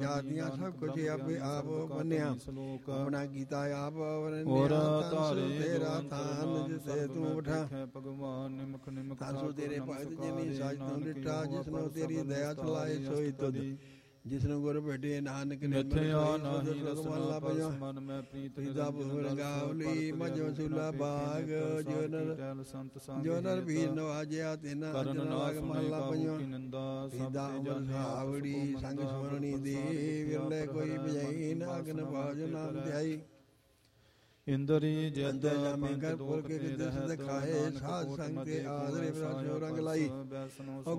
ਜਾਤੀਆਂ ਸਭ ਕੁਝ ਆਪੇ ਆਪ ਬੰਨਿਆ, ਆਪਣਾ ਕੀਤਾ ਆਪ ਔਰ ਧਾਰੇ ਤੇਰਾ ਥਾਨ ਜਿਸੇ ਤੂੰ ਉਠਾ, ਭਗਵਾਨ ਨਿਮਖ ਨਿਮਖ ਤਾਸੂ ਤੇਰੇ ਭਗਤ ਜਿਨੀ ਸਾਜ ਤੂੰ ਲਿਟਾ, ਜਿਸਨੂੰ ਤੇਰੀ ਦਇਆ ਚਲਾਏ ਸੋਈ ਤੁਧ, ਜਿਸਨੂੰ ਗੁਰ ਭੇਟੇ ਨਾਨਕ ਨੇ ਮਿਥਿਆ ਨਾਹੀ ਰਸਨਾ ਪਰਸ ਮਨ ਮੈਂ ਪ੍ਰੀਤ ਦਾ ਭੁਵਨ ਗਾਵਲੀ ਮਜੋ ਸੁਲਾ ਬਾਗ, ਜੋ ਨਰ ਵੀਰ ਨਵਾਜਿਆ ਤਿਨ ਕਰਨ ਨਾਸ ਮਹਲਾ ਪੰਜਵਾਂ, ਨਿੰਦਾ ਸਭ ਦਾ ਆਵੜੀ ਸੰਗ ਸੁਰਣੀ ਦੀ ਵਿਰਲੇ ਕੋਈ ਭਜਈ ਨਾਗਨ ਬਾਜ ਨਾਮ ਧਿਆਈ, ਇੰਦਰੀ ਜਦ ਜਾਮੇ ਕਰ ਪੁਰ ਕੇ ਦਿਸ ਦਿਖਾਏ, ਸਾਧ ਸੰਗ ਕੇ ਆਦਰੇ ਵਿਰਾਜੋ ਰੰਗ ਲਾਈ, ਉਹ